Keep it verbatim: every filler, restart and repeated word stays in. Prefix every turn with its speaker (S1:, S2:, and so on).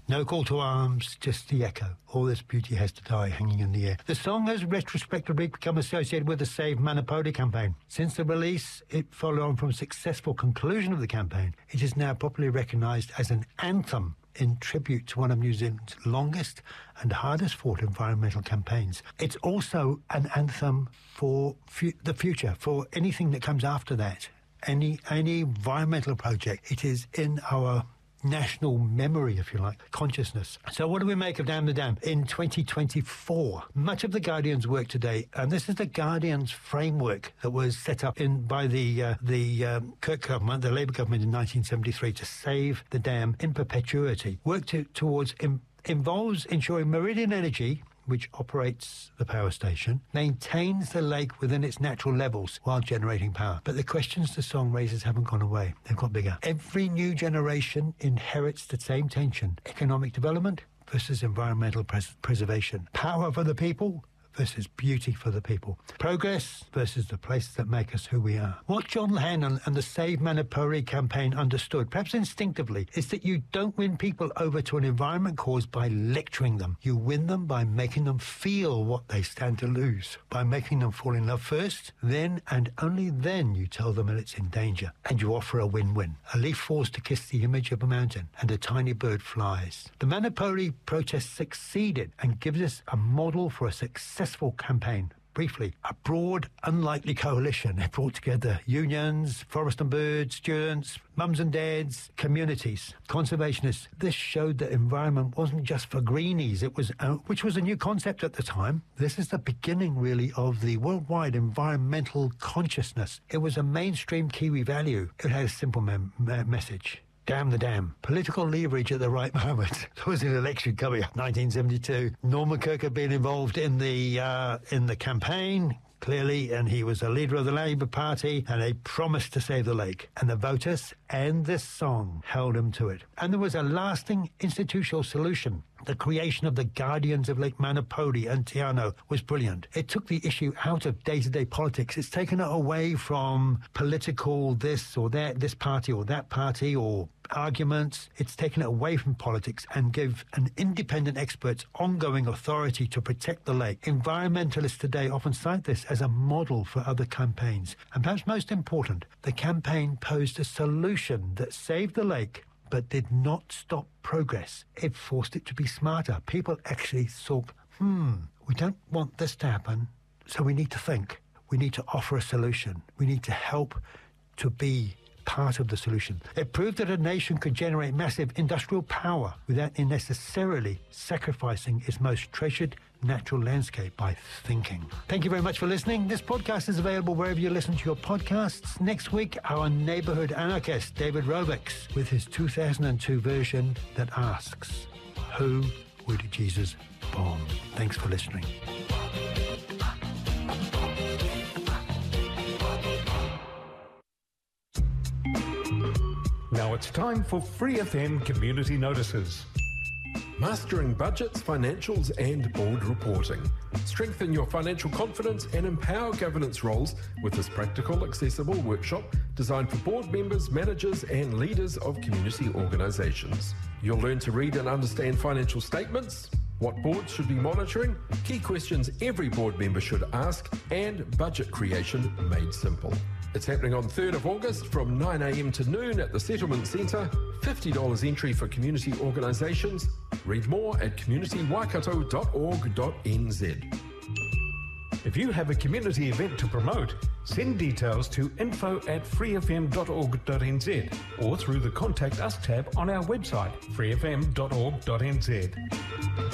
S1: No call to arms, just the echo. All this beauty has to die hanging in the air. The song has retrospectively become associated with the Save Manapodi campaign. Since the release, it followed on from a successful conclusion of the campaign. It is now popularly recognised as an anthem in tribute to one of New Zealand's longest and hardest fought environmental campaigns. It's also an anthem for fu- the future, for anything that comes after that. Any, any environmental project, it is in our national memory, if you like, consciousness. So what do we make of Damn the Dam in twenty twenty-four? Much of the Guardian's work today, and this is the Guardian's framework that was set up in by the uh, the um, Kirk government, the Labour government in nineteen seventy-three to save the dam in perpetuity. Work to, towards im- involves ensuring Meridian Energy, which operates the power station, maintains the lake within its natural levels while generating power. But the questions the song raises haven't gone away. They've got bigger. Every new generation inherits the same tension. Economic development versus environmental pres- preservation. Power for the people versus beauty for the people. Progress versus the places that make us who we are. What John Hannon and the Save Manapodi campaign understood, perhaps instinctively, is that you don't win people over to an environment cause by lecturing them. You win them by making them feel what they stand to lose, by making them fall in love first, then and only then you tell them that it's in danger, and you offer a win-win. A leaf falls to kiss the image of a mountain, and a tiny bird flies. The Manapodi protest succeeded and gives us a model for a successful campaign. Briefly, a broad, unlikely coalition. It brought together unions, forest and birds, students, mums and dads, communities, conservationists. This showed that environment wasn't just for greenies, it was, uh, which was a new concept at the time. This is the beginning, really, of the worldwide environmental consciousness. It was a mainstream Kiwi value. It had a simple mem- me- message. Damn the dam. Political leverage at the right moment. There was an election coming up, nineteen seventy-two. Norman Kirk had been involved in the uh, in the campaign, clearly, and he was a leader of the Labour Party, and they promised to save the lake. And the voters and this song held him to it. And there was a lasting institutional solution. The creation of the Guardians of Lake Manapodi and Te Anau was brilliant. It took the issue out of day-to-day politics. It's taken it away from political this or that, this party or that party, or arguments. It's taken it away from politics and give an independent experts ongoing authority to protect the lake. Environmentalists today often cite this as a model for other campaigns. And perhaps most important, the campaign posed a solution that saved the lake but did not stop progress. It forced it to be smarter. People actually thought, hmm, we don't want this to happen, so we need to think. We need to offer a solution. We need to help to be part of the solution. It proved that a nation could generate massive industrial power without necessarily sacrificing its most treasured natural landscape by thinking. Thank you very much for listening. This podcast is available wherever you listen to your podcasts. Next week, our neighborhood anarchist, David Robex, with his two thousand two version that asks, who would Jesus bomb? Thanks for listening.
S2: Now it's time for Free F M Community Notices.
S3: Mastering budgets, financials and board reporting. Strengthen your financial confidence and empower governance roles with this practical, accessible workshop designed for board members, managers and leaders of community organisations. You'll learn to read and understand financial statements, what boards should be monitoring, key questions every board member should ask, and budget creation made simple. It's happening on third of August from nine a.m. to noon at the Settlement Centre. fifty dollars entry for community organisations. Read more at community waikato dot org dot n z.
S2: If you have a community event to promote, send details to info at free f m dot org dot n z or through the Contact Us tab on our website, free f m dot org dot n z.